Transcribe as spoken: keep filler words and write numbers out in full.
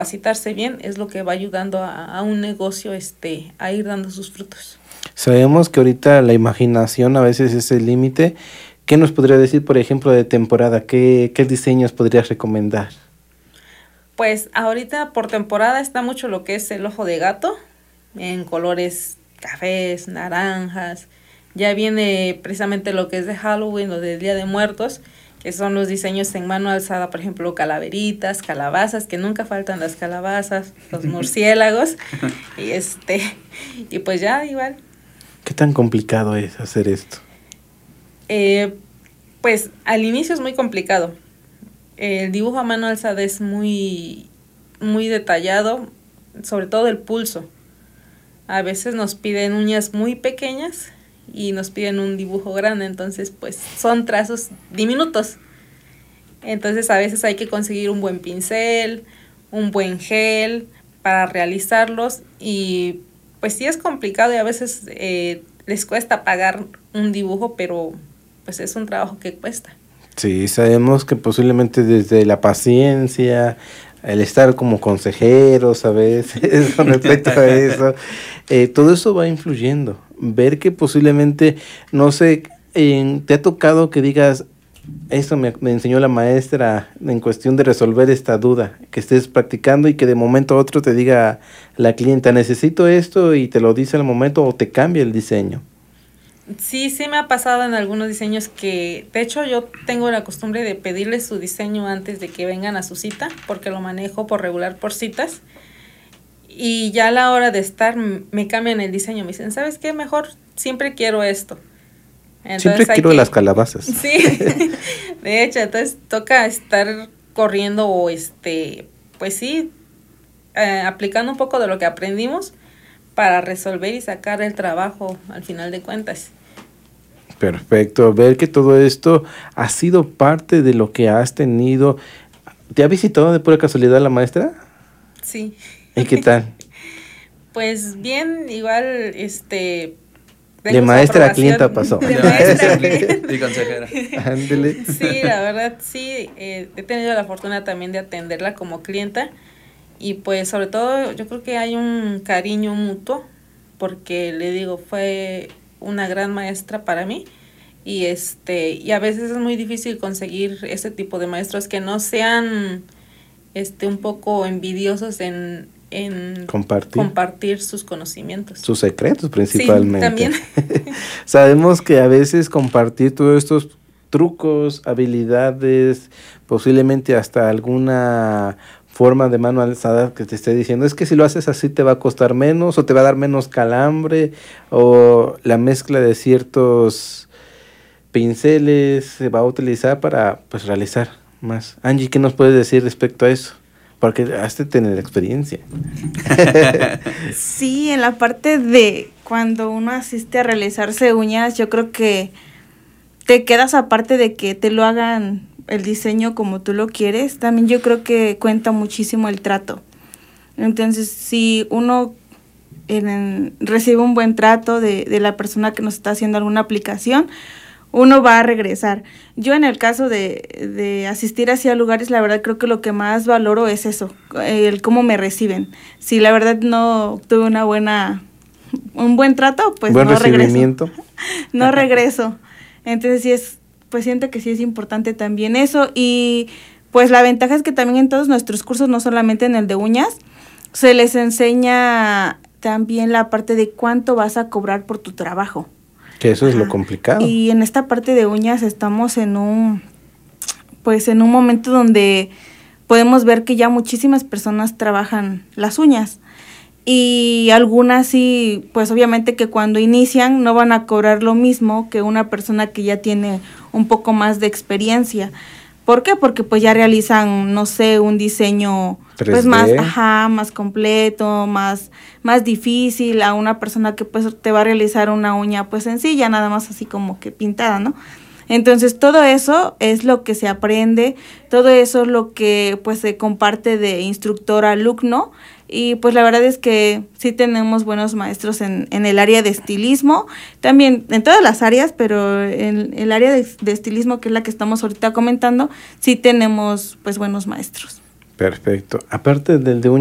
capacitarse bien es lo que va ayudando a, a un negocio este a ir dando sus frutos. Sabemos que ahorita la imaginación a veces es el límite. ¿Qué nos podría decir, por ejemplo, de temporada? ¿Qué, qué diseños podrías recomendar? Pues ahorita por temporada está mucho lo que es el ojo de gato, en colores cafés, naranjas. Ya viene precisamente lo que es de Halloween, lo del Día de Muertos, que son los diseños en mano alzada, por ejemplo, calaveritas, calabazas, que nunca faltan las calabazas, los murciélagos, y este, y pues ya igual. ¿Qué tan complicado es hacer esto? Eh, pues al inicio es muy complicado. El dibujo a mano alzada es muy, muy detallado, sobre todo el pulso. A veces nos piden uñas muy pequeñas y nos piden un dibujo grande, entonces pues son trazos diminutos. Entonces a veces hay que conseguir un buen pincel, un buen gel para realizarlos, y pues sí es complicado y a veces eh, les cuesta pagar un dibujo, pero pues es un trabajo que cuesta. Sí, sabemos que posiblemente desde la paciencia, el estar como consejeros a veces con respecto a eso, eh, todo eso va influyendo. Ver que posiblemente, no sé, eh, te ha tocado que digas, eso me, me enseñó la maestra en cuestión de resolver esta duda, que estés practicando y que de momento a otro te diga la clienta, necesito esto, y te lo dice al momento o te cambia el diseño. Sí, sí me ha pasado en algunos diseños que, de hecho, yo tengo la costumbre de pedirles su diseño antes de que vengan a su cita, porque lo manejo por regular por citas, y ya a la hora de estar me cambian el diseño, me dicen, ¿sabes qué? Mejor siempre quiero esto. Entonces, siempre quiero que... las calabazas. Sí, de hecho, entonces toca estar corriendo o este, pues sí, eh, aplicando un poco de lo que aprendimos para resolver y sacar el trabajo al final de cuentas. Perfecto, ver que todo esto ha sido parte de lo que has tenido. ¿Te ha visitado de pura casualidad la maestra? Sí. ¿Y qué tal? Pues bien, igual, este... De maestra a clienta pasó. De maestra a clienta. Y consejera. Ándele. Sí, la verdad, sí, eh, he tenido la fortuna también de atenderla como clienta, y pues sobre todo yo creo que hay un cariño mutuo, porque le digo, fue una gran maestra para mí, y este y a veces es muy difícil conseguir ese tipo de maestros que no sean este un poco envidiosos en en compartir. compartir sus conocimientos, sus secretos principalmente. Sí, también. Sabemos que a veces compartir todos estos trucos, habilidades, posiblemente hasta alguna forma de mano alzada que te esté diciendo, es que si lo haces así te va a costar menos, o te va a dar menos calambre, o la mezcla de ciertos pinceles se va a utilizar para pues realizar más. Angie, ¿qué nos puedes decir respecto a eso? Porque has de tener experiencia. Sí, en la parte de cuando uno asiste a realizarse uñas, yo creo que te quedas aparte de que te lo hagan el diseño como tú lo quieres, también yo creo que cuenta muchísimo el trato. Entonces, si uno en, recibe un buen trato de, de la persona que nos está haciendo alguna aplicación, uno va a regresar. Yo en el caso de, de asistir hacia lugares, la verdad creo que lo que más valoro es eso, el cómo me reciben. Si la verdad no tuve una buena, un buen trato, pues buen no recibimiento. regreso. No regreso. Entonces sí es, pues siento que sí es importante también eso. Y pues la ventaja es que también en todos nuestros cursos, no solamente en el de uñas, se les enseña también la parte de cuánto vas a cobrar por tu trabajo. Que eso es Ajá. lo complicado. Y en esta parte de uñas estamos en un, pues en un momento donde podemos ver que ya muchísimas personas trabajan las uñas. Y algunas sí, pues obviamente que cuando inician no van a cobrar lo mismo que una persona que ya tiene un poco más de experiencia. ¿Por qué? Porque pues ya realizan, no sé, un diseño pues más, ajá, más completo, más, más difícil a una persona que pues te va a realizar una uña pues sencilla, nada más así como que pintada, ¿no? Entonces todo eso es lo que se aprende, todo eso es lo que pues se comparte de instructor a alumno, y pues la verdad es que sí tenemos buenos maestros en, en el área de estilismo, también en todas las áreas, pero en el área de, de estilismo, que es la que estamos ahorita comentando, sí tenemos pues buenos maestros. Perfecto. Aparte del de